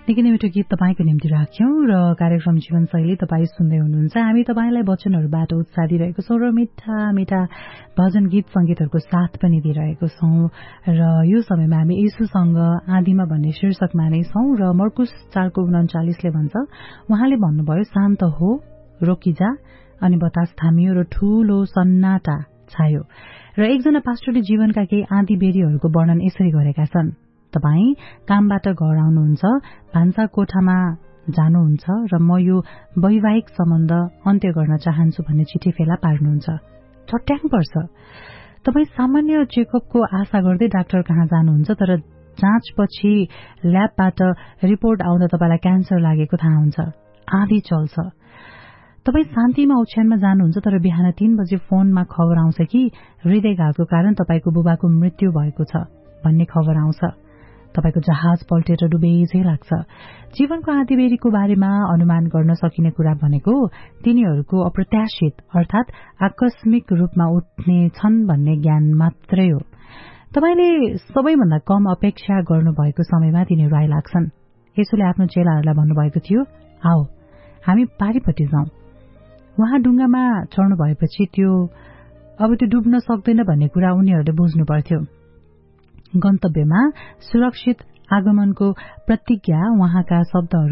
निकै नै मिठो गीत तपाईको निम्ति राख्यौं र कार्यक्रम जीवनशैली तपाई सुन्दै हुनुहुन्छ। हामी तपाईलाई वचनहरूबाट उत्साह दिइरहेको छौं र मिठा मिठा भजन गीत संगीतहरूको साथ पनि दिइरहेको छौं र यो समयमा हामी यीशुसँग आदिमा भन्ने शीर्षकमा नै छौं र मर्कुस 4:39 भन्छ, उहाँले भन्नुभयो, शान्त हो, रोकिजा, अनि बतास थामियो र ठूलो सन्नाटा छायो। र एकजना पास्टरले जीवनका केही आँधी बेरीहरूको वर्णन यसरी गरेका छन्। तपाई कामबाट घर आउनुहुन्छ, भान्सा कोठामा जानुहुन्छ र म यो वैवाहिक सम्बन्ध अन्त्य गर्न चाहन्छु भन्ने चिठी फेला पार्नुहुन्छ। चट्याङ पर्छ। तपाई सामान्य चेकअपको आशा गर्दै डाक्टर कहाँ जानुहुन्छ, तर जाँचपछि ल्याबबाट रिपोर्ट आउँदा तपाईलाई क्यान्सर लागेको थाहा हुन्छ। आँधी चल्छ। तपाई शान्तिमा ओछ्यानमा जानुहुन्छ, तर बिहान 3 बजे फोनमा खबर आउँछ कि हृदयघातको कारण तपाईको बुबाको मृत्यु भएको छ भन्ने खबर आउँछ। तपाईको जहाज पल्टेर डुबेझै लाग्छ। जीवनको आँधीबेरीको बारेमा अनुमान गर्न सकिने कुरा भनेको तिनीहरूको अप्रत्याशित अर्थात आकस्मिक रूपमा उठ्ने छन् भन्ने ज्ञान मात्रै हो। तपाईले सबैभन्दा कम अपेक्षा गर्नुभएको समयमा तिनीहरू आइलाग्छन्। येशूले आफ्नो चेलाहरूलाई भन्नुभएको थियो, आओ हामी पारीपट्टि जाउँ। उहाँ डुङ्गामा चढ्नु भएपछि अब त्यो डुब्न सक्दैन भन्ने कुरा उनीहरूले बुझ्नु पर्थ्यो। गन्तव्यमा सुरक्षित आगमनको प्रतिज्ञा उहाँका शब्दहरू